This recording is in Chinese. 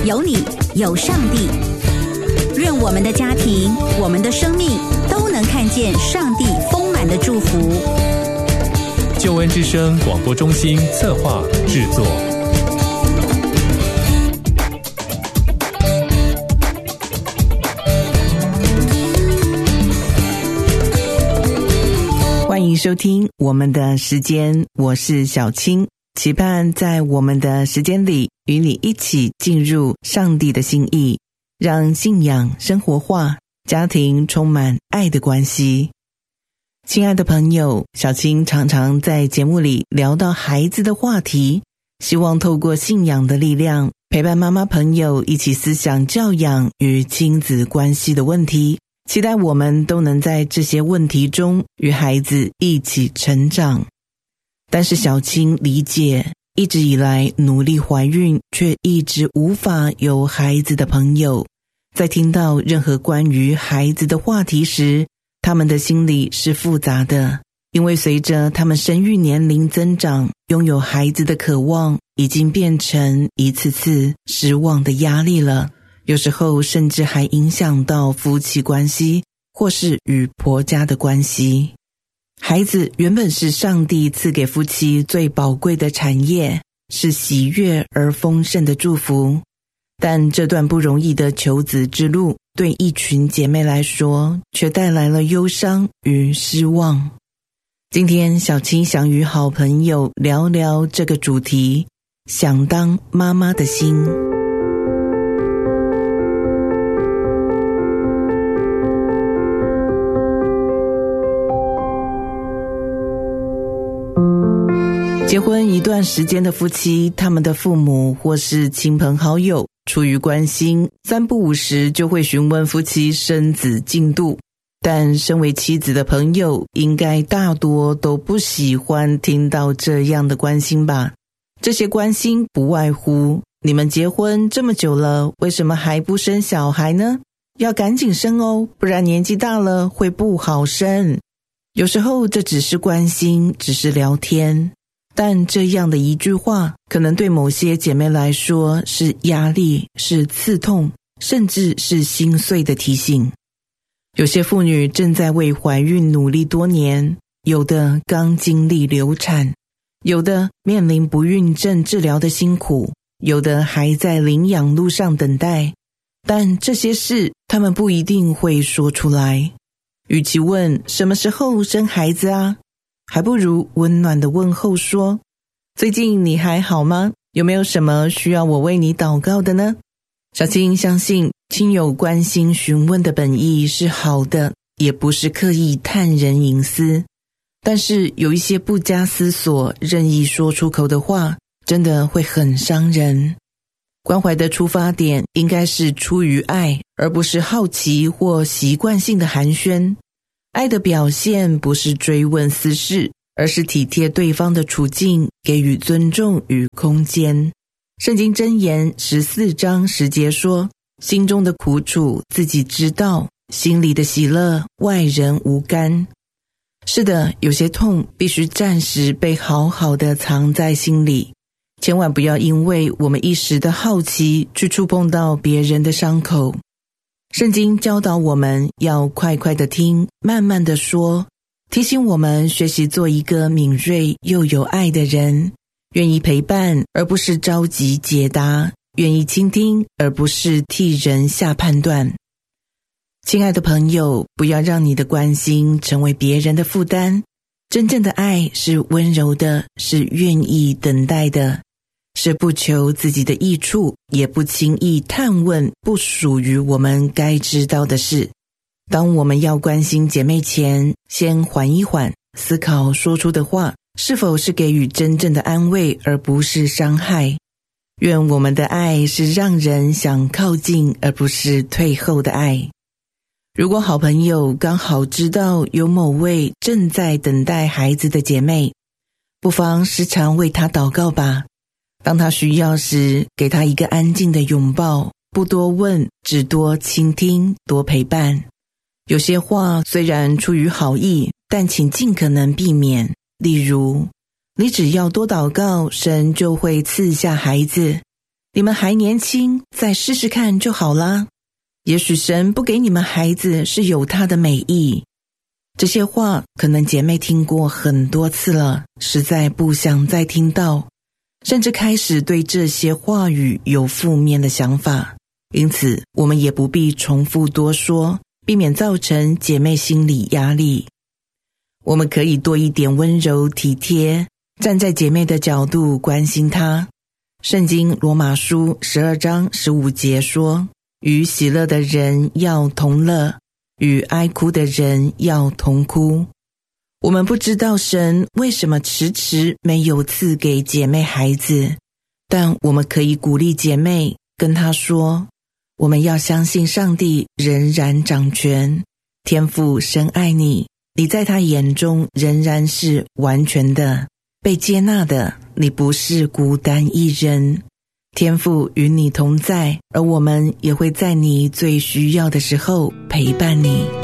有你，有上帝。愿我们的家庭，我们的生命都能看见上帝丰满的祝福。 救恩之声广播中心策划制作。 欢迎收听我们的时间，我是小青，期盼在我们的时间里与你一起进入上帝的心意，让信仰生活化，家庭充满爱的关系。亲爱的朋友，小青常常在节目里聊到孩子的话题，希望透过信仰的力量，陪伴妈妈朋友一起思想教养与亲子关系的问题，期待我们都能在这些问题中与孩子一起成长。但是小青理解，一直以来努力怀孕却一直无法有孩子的朋友，在听到任何关于孩子的话题时，他们的心里是复杂的，因为随着他们生育年龄增长，拥有孩子的渴望已经变成一次次失望的压力了，有时候甚至还影响到夫妻关系或是与婆家的关系。孩子原本是上帝赐给夫妻最宝贵的产业，是喜悦而丰盛的祝福，但这段不容易的求子之路对一群姐妹来说却带来了忧伤与失望。今天小青想与好朋友聊聊这个主题，想当妈妈的心。结婚一段时间的夫妻，他们的父母或是亲朋好友出于关心，三不五时就会询问夫妻生子进度，但身为妻子的朋友应该大多都不喜欢听到这样的关心吧。这些关心不外乎，你们结婚这么久了，为什么还不生小孩呢？要赶紧生哦，不然年纪大了会不好生。有时候这只是关心，只是聊天，但这样的一句话可能对某些姐妹来说是压力，是刺痛，甚至是心碎的提醒。有些妇女正在为怀孕努力多年，有的刚经历流产，有的面临不孕症治疗的辛苦，有的还在领养路上等待，但这些事她们不一定会说出来。与其问什么时候生孩子啊，还不如温暖的问候说，最近你还好吗？有没有什么需要我为你祷告的呢？小青相信亲友关心询问的本意是好的，也不是刻意探人隐私，但是有一些不加思索任意说出口的话，真的会很伤人。关怀的出发点应该是出于爱，而不是好奇或习惯性的寒暄。爱的表现不是追问私事，而是体贴对方的处境，给予尊重与空间。圣经箴言14章10节说，心中的苦楚自己知道，心里的喜乐外人无干。是的，有些痛必须暂时被好好的藏在心里，千万不要因为我们一时的好奇去触碰到别人的伤口。圣经教导我们要快快的听，慢慢的说，提醒我们学习做一个敏锐又有爱的人，愿意陪伴而不是着急解答，愿意倾听而不是替人下判断。亲爱的朋友，不要让你的关心成为别人的负担。真正的爱是温柔的，是愿意等待的，是不求自己的益处，也不轻易探问不属于我们该知道的事。当我们要关心姐妹前，先缓一缓，思考说出的话是否是给予真正的安慰，而不是伤害。愿我们的爱是让人想靠近，而不是退后的爱。如果好朋友刚好知道有某位正在等待孩子的姐妹，不妨时常为她祷告吧。当她需要时，给她一个安静的拥抱，不多问，只多倾听，多陪伴。有些话虽然出于好意，但请尽可能避免。例如，你只要多祷告，神就会赐下孩子。 你们还年轻，再试试看就好啦。也许神不给你们孩子是有他的美意。这些话可能姐妹听过很多次了，实在不想再听到，甚至开始对这些话语有负面的想法。因此我们也不必重复多说，避免造成姐妹心理压力。我们可以多一点温柔体贴，站在姐妹的角度关心她。圣经罗马书12章15节说，与喜乐的人要同乐，与哀哭的人要同哭。我们不知道神为什么迟迟没有赐给姐妹孩子，但我们可以鼓励姐妹，跟她说，我们要相信上帝仍然掌权，天父深爱你，你在他眼中仍然是完全的，被接纳的，你不是孤单一人。天父与你同在，而我们也会在你最需要的时候陪伴你。